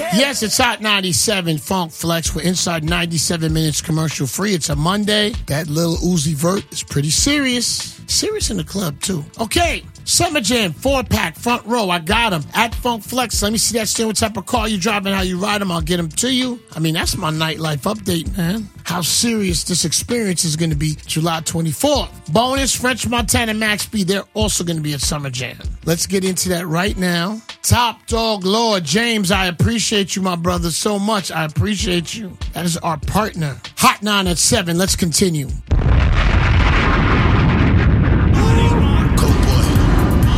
Yes, it's Hot 97 Funk Flex. We're inside 97 minutes commercial free. It's a Monday. That little Uzi Vert is pretty serious. Serious in the club, too. Okay, Summer Jam, 4-pack, front row. I got them at Funk Flex. Let me see that steering, what type of car you driving, how you ride them. I'll get them to you. I mean, that's my nightlife update, man. How serious this experience is going to be July 24th. Bonus, French Montana, Max B. They're also going to be at Summer Jam. Let's get into that right now. Top Dog Lord James, I appreciate you, my brother, so much. I appreciate you. That is our partner. Hot 9 at 7. Let's continue.